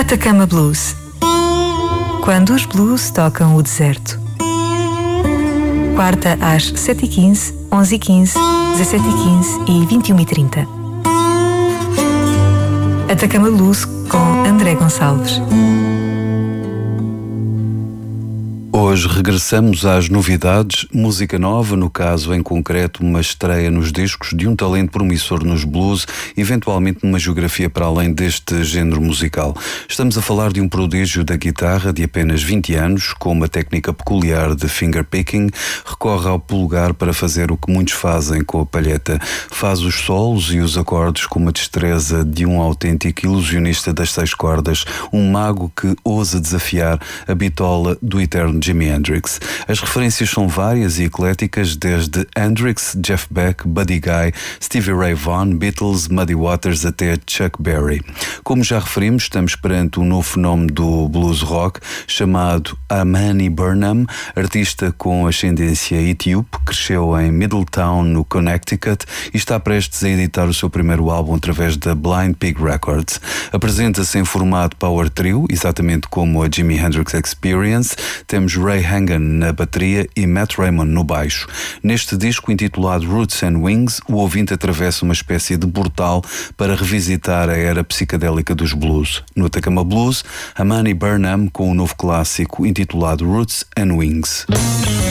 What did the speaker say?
Atacama Blues. Quando os blues tocam o deserto. Quarta às 7h15, 11h15, 17h15 e 21h30. Atacama Blues com André Gonçalves. Hoje regressamos às novidades, música nova, no caso em concreto uma estreia nos discos de um talento promissor nos blues, eventualmente numa geografia para além deste género musical. Estamos a falar de um prodígio da guitarra de apenas 20 anos, com uma técnica peculiar de fingerpicking, recorre ao polegar para fazer o que muitos fazem com a palheta. Faz os solos e os acordes com uma destreza de um autêntico ilusionista das 6 cordas, um mago que ousa desafiar a bitola do eterno Jimi Hendrix. As referências são várias e ecléticas, desde Hendrix, Jeff Beck, Buddy Guy, Stevie Ray Vaughan, Beatles, Muddy Waters até Chuck Berry. Como já referimos, estamos perante um novo fenómeno do blues rock chamado Amani Burnham, artista com ascendência etíope, cresceu em Middletown, no Connecticut, e está prestes a editar o seu primeiro álbum através da Blind Pig Records. Apresenta-se em formato power trio, exatamente como a Jimi Hendrix Experience. Temos Ray Hangan na bateria e Matt Raymond no baixo. Neste disco, intitulado Roots and Wings, o ouvinte atravessa uma espécie de portal para revisitar a era psicadélica dos blues. No Atacama Blues, Amani Burnham com o novo clássico intitulado Roots and Wings.